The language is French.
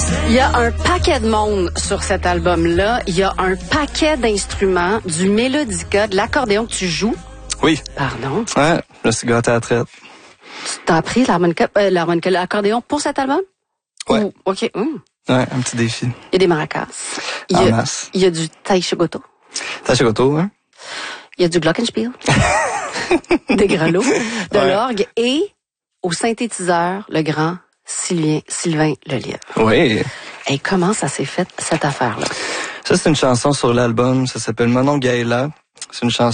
Il y a un paquet de monde sur cet album-là. Il y a un paquet d'instruments, du mélodica, de l'accordéon que tu joues. Oui. Pardon. Ouais, je me suis gâté à la traite. Tu t'as appris l'accordéon pour cet album? Ouais. Ou, OK. Ouais, un petit défi. Il y a des maracas. En masse. Il y a du taïchigoto. Tachigoto, hein? Il y a du glockenspiel. Des grelots, de l'orgue et au synthétiseur, le grand Sylvain Lelièvre. Oui. Et comment ça s'est fait, cette affaire-là? Ça, c'est une chanson sur l'album. Ça s'appelle Manon Gaëla. C'est une chanson